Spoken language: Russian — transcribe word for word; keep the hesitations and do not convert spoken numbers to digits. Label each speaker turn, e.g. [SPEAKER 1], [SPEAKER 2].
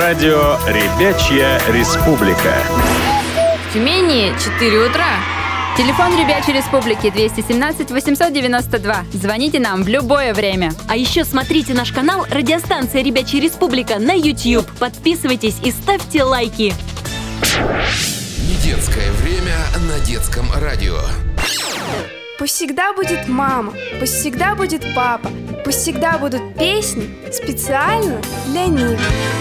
[SPEAKER 1] Радио «Ребячья республика».
[SPEAKER 2] В Тюмени четыре утра.
[SPEAKER 3] Телефон Ребячей Республики двести семнадцать восемьсот девяносто два. Звоните нам в любое время.
[SPEAKER 4] А еще смотрите наш канал «Радиостанция Ребячая Республика» на YouTube. Подписывайтесь и ставьте лайки.
[SPEAKER 5] Недетское время на детском радио.
[SPEAKER 6] Пусть всегда будет мама, пусть всегда будет папа, пусть всегда будут песни специально для них.